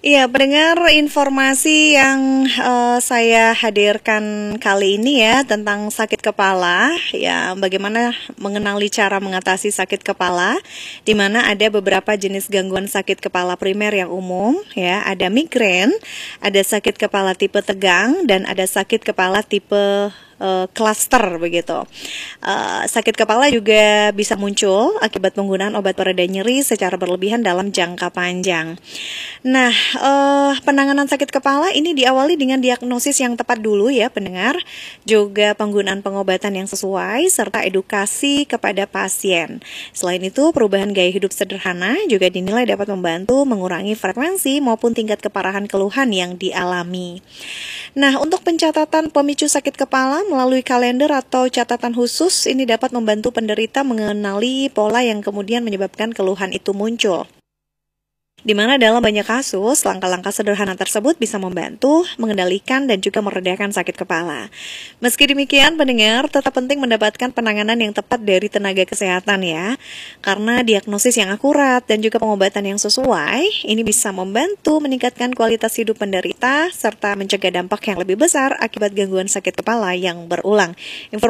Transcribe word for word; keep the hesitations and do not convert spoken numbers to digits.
Iya, pendengar informasi yang eh, saya hadirkan kali ini ya tentang sakit kepala, ya bagaimana mengenali cara mengatasi sakit kepala, di mana ada beberapa jenis gangguan sakit kepala primer yang umum, ya ada migrain, ada sakit kepala tipe tegang, dan ada sakit kepala tipe cluster begitu. Uh, sakit kepala juga bisa muncul akibat penggunaan obat pereda nyeri secara berlebihan dalam jangka panjang. Nah, uh, penanganan sakit kepala ini diawali dengan diagnosis yang tepat dulu ya pendengar, juga penggunaan pengobatan yang sesuai, serta edukasi kepada pasien. Selain itu, perubahan gaya hidup sederhana juga dinilai dapat membantu mengurangi frekuensi maupun tingkat keparahan keluhan yang dialami. Nah, untuk pencatatan pemicu sakit kepala melalui kalender atau catatan khusus, ini dapat membantu penderita mengenali pola yang kemudian menyebabkan keluhan itu muncul. Di mana dalam banyak kasus, langkah-langkah sederhana tersebut bisa membantu mengendalikan dan juga meredakan sakit kepala. Meski demikian, pendengar tetap penting mendapatkan penanganan yang tepat dari tenaga kesehatan ya. Karena diagnosis yang akurat dan juga pengobatan yang sesuai, ini bisa membantu meningkatkan kualitas hidup penderita serta mencegah dampak yang lebih besar akibat gangguan sakit kepala yang berulang.